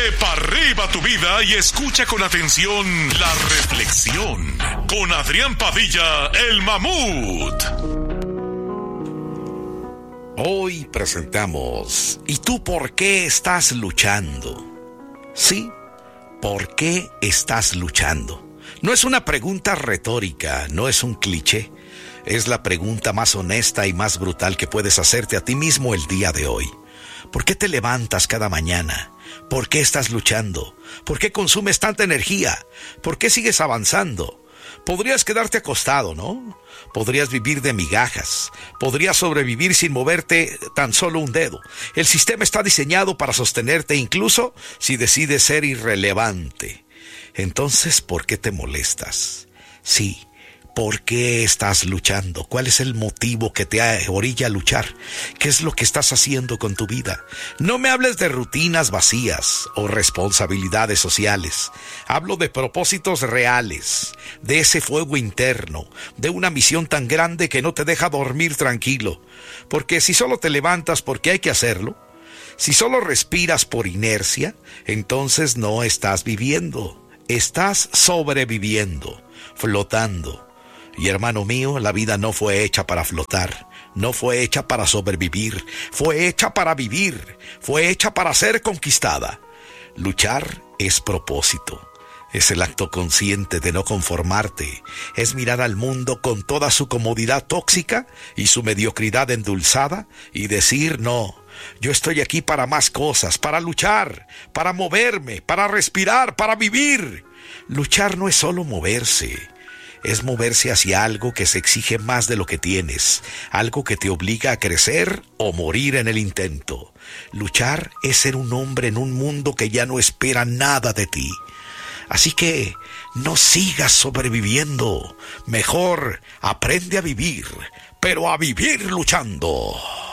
pa' arriba tu vida y escucha con atención la reflexión con Adrián Padilla, el Mamut. Hoy presentamos ¿Y tú por qué estás luchando? Sí, ¿por qué estás luchando? No es una pregunta retórica, no es un cliché. Es la pregunta más honesta y más brutal que puedes hacerte a ti mismo el día de hoy. ¿Por qué te levantas cada mañana? ¿Por qué estás luchando? ¿Por qué consumes tanta energía? ¿Por qué sigues avanzando? Podrías quedarte acostado, ¿no? Podrías vivir de migajas. Podrías sobrevivir sin moverte tan solo un dedo. El sistema está diseñado para sostenerte incluso si decides ser irrelevante. Entonces, ¿por qué te molestas? Sí. ¿Por qué estás luchando? ¿Cuál es el motivo que te orilla a luchar? ¿Qué es lo que estás haciendo con tu vida? No me hables de rutinas vacías o responsabilidades sociales. Hablo de propósitos reales, de ese fuego interno, de una misión tan grande que no te deja dormir tranquilo. Porque si solo te levantas porque hay que hacerlo, si solo respiras por inercia, entonces no estás viviendo. Estás sobreviviendo, flotando. Y hermano mío, la vida no fue hecha para flotar, no fue hecha para sobrevivir, fue hecha para vivir, fue hecha para ser conquistada. Luchar es propósito, es el acto consciente de no conformarte, es mirar al mundo con toda su comodidad tóxica y su mediocridad endulzada y decir no. Yo estoy aquí para más cosas, para luchar, para moverme, para respirar, para vivir. Luchar no es solo moverse. Es moverse hacia algo que se exige más de lo que tienes, algo que te obliga a crecer o morir en el intento. Luchar es ser un hombre en un mundo que ya no espera nada de ti. Así que no sigas sobreviviendo. Mejor aprende a vivir, pero a vivir luchando.